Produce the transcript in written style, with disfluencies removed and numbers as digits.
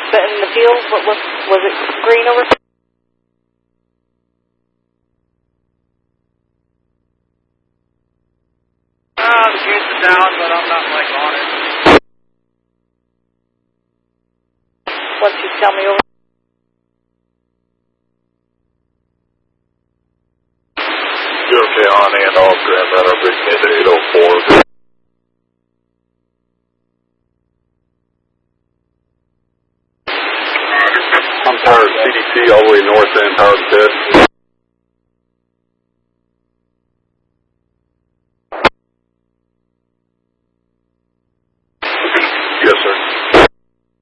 But in the field, what was it green over? The juice is down, but I'm not like on it. Once you tell me over. You're okay on and off, Grand Meadow, Big Mid 804. I'm Tower CDC, all the way north end, Tower 10.